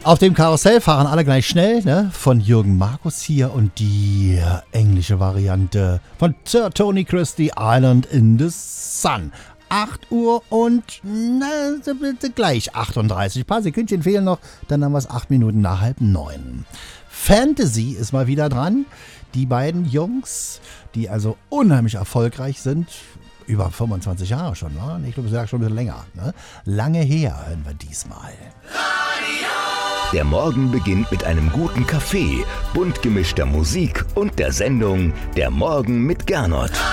Auf dem Karussell fahren alle gleich schnell, ne? Von Jürgen Markus hier und die englische Variante von Sir Tony Christie, Island in the Sun. 8 Uhr und gleich 38. Ein paar Sekündchen fehlen noch, dann haben wir es 8 Minuten nach 8:30. Fantasy ist mal wieder dran. Die beiden Jungs, die also unheimlich erfolgreich sind, über 25 Jahre schon, ne? Ich glaube, es ist ja schon ein bisschen länger. Ne? Lange her hören wir diesmal. Der Morgen beginnt mit einem guten Kaffee, bunt gemischter Musik und der Sendung Der Morgen mit Gernot.